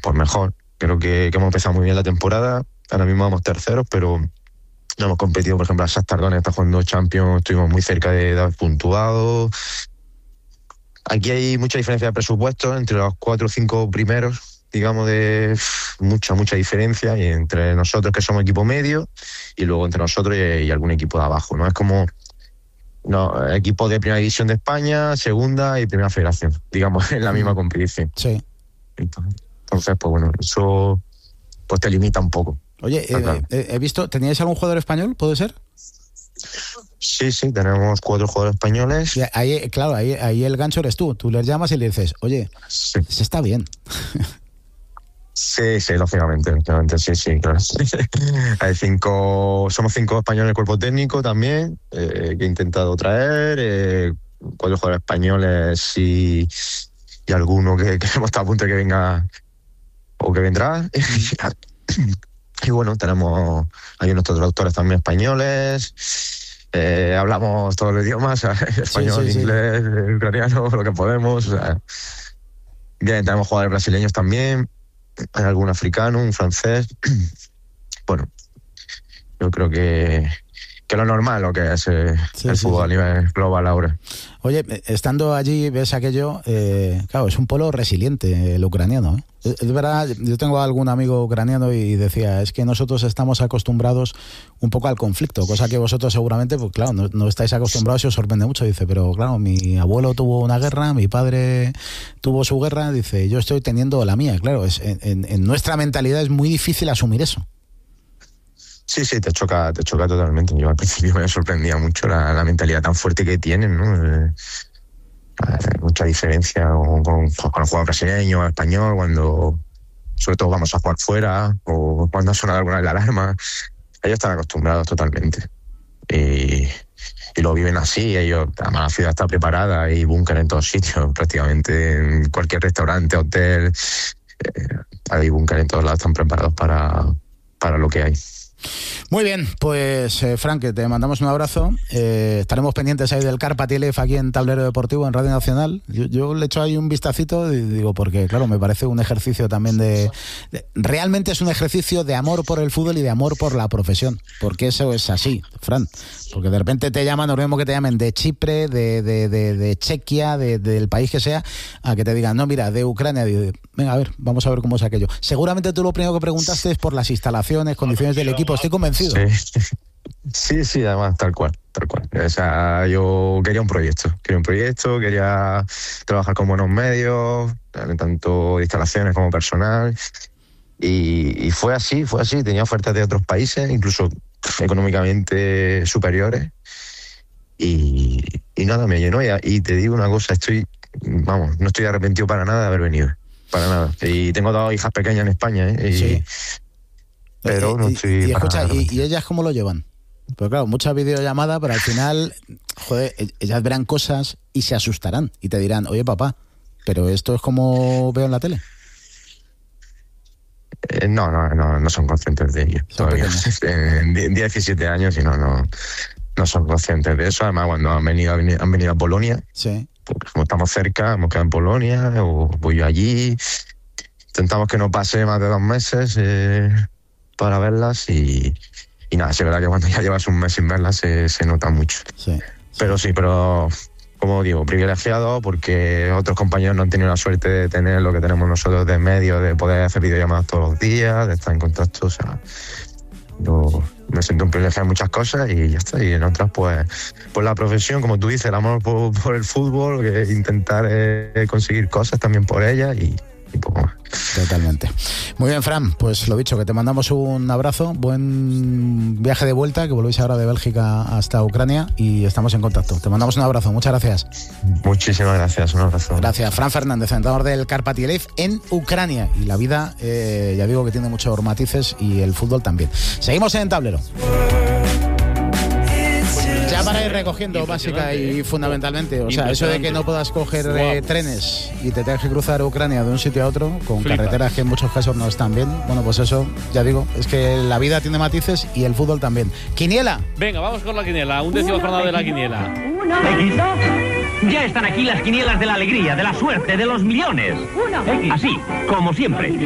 pues mejor. Creo que hemos empezado muy bien la temporada. Ahora mismo vamos terceros, pero no hemos competido. Por ejemplo, el Shakhtar Donetsk está jugando Champions, estuvimos muy cerca de haber puntuado. Aquí hay mucha diferencia de presupuesto entre los 4 o 5 primeros, digamos, de mucha diferencia, y entre nosotros, que somos equipo medio, y luego entre nosotros y algún equipo de abajo, ¿no? Es como equipos de primera división de España, segunda y primera federación, digamos, en la misma competición. Sí. Entonces, pues bueno, eso pues te limita un poco. Oye, he visto, ¿teníais algún jugador español, puede ser? Sí, tenemos 4 jugadores españoles. Y ahí, claro, ahí el gancho eres tú. Tú les llamas y le dices, oye, sí. Se está bien. Sí, lógicamente, sí, claro. Somos 5 españoles en el cuerpo técnico también, que he intentado traer, 4 jugadores españoles y alguno que hemos estado a punto de que venga o que vendrá. Y bueno, hay nuestros traductores también españoles. Hablamos todos los idiomas, español, inglés, ucraniano, lo que podemos. O sea, bien, tenemos jugadores brasileños también, hay algún africano, un francés. Bueno, yo creo que lo normal, lo que es el fútbol a nivel global ahora. Oye, estando allí, ves aquello, claro, es un pueblo resiliente el ucraniano, ¿eh? Es verdad, yo tengo algún amigo ucraniano y decía, es que nosotros estamos acostumbrados un poco al conflicto, cosa que vosotros seguramente, pues claro, no estáis acostumbrados y os sorprende mucho. Dice, pero claro, mi abuelo tuvo una guerra, mi padre tuvo su guerra, dice, yo estoy teniendo la mía. Claro, en nuestra mentalidad es muy difícil asumir eso. Sí, te choca totalmente. Yo al principio me sorprendía mucho la mentalidad tan fuerte que tienen, ¿no? Mucha diferencia con el jugador brasileño, el español, cuando sobre todo vamos a jugar fuera o cuando ha sonado alguna de la alarma. Ellos están acostumbrados totalmente y lo viven así. Ellos, además, la ciudad está preparada, hay búnker en todos sitios, prácticamente en cualquier restaurante, hotel, hay búnker en todos lados, están preparados para lo que hay. Muy bien, pues Frank, te mandamos un abrazo. Estaremos pendientes ahí del Karpaty Lev aquí en Tablero Deportivo, en Radio Nacional. Yo le echo ahí un vistacito y digo, porque claro, me parece un ejercicio también realmente es un ejercicio de amor por el fútbol y de amor por la profesión, porque eso es así, Fran. Porque de repente te llaman, lo mismo que te llamen de Chipre, de Chequia, del país que sea, a que te digan, no, mira, de Ucrania. Digo, venga, a ver, vamos a ver cómo es aquello. Seguramente tú lo primero que preguntaste es por las instalaciones, condiciones del equipo. Estoy convencido. Sí, además, tal cual. O sea, yo quería un proyecto, quería trabajar con buenos medios, tanto de instalaciones como personal, y fue así. Tenía ofertas de otros países, incluso económicamente superiores, y nada, me llenó. Y te digo una cosa, no estoy arrepentido para nada de haber venido, para nada. Y tengo 2 hijas pequeñas en España, Sí. Pero no estoy... Y escucha, ¿y ellas cómo lo llevan? Pues claro, mucha videollamada, pero al final, joder, ellas verán cosas y se asustarán y te dirán, oye papá, pero esto es como veo en la tele. No son conscientes de ello todavía. En 17 años y no son conscientes de eso. Además, cuando han venido a Polonia, sí, pues como estamos cerca, hemos quedado en Polonia, o voy yo allí, intentamos que no pase más de 2 meses para verlas, y nada, sí es verdad que cuando ya llevas un mes sin verlas se nota mucho. Sí. Pero como digo, privilegiado, porque otros compañeros no han tenido la suerte de tener lo que tenemos nosotros de medio, de poder hacer videollamadas todos los días, de estar en contacto. O sea, yo me siento un privilegiado en muchas cosas y ya está. Y en otras, pues la profesión, como tú dices, el amor por el fútbol, intentar conseguir cosas también por ella y poco más. Totalmente. Muy bien, Fran, pues lo dicho, que te mandamos un abrazo, buen viaje de vuelta, que volvéis ahora de Bélgica hasta Ucrania y estamos en contacto. Te mandamos un abrazo, muchas gracias. Muchísimas gracias, un abrazo. Gracias, Fran Fernández, entrenador del Karpaty Lev en Ucrania. Y la vida, ya digo que tiene muchos matices y el fútbol también. Seguimos en Tablero. Ya para ir recogiendo básica y fundamentalmente, o sea, eso de que no puedas coger trenes y te tengas que cruzar Ucrania de un sitio a otro con carreteras que en muchos casos no están bien, bueno, pues eso, ya digo, es que la vida tiene matices y el fútbol también. ¡Quiniela! Venga, vamos con la quiniela, 11ª jornada de la quiniela. Ya están aquí las quinielas de la alegría, de la suerte, de los millones. Así, como siempre.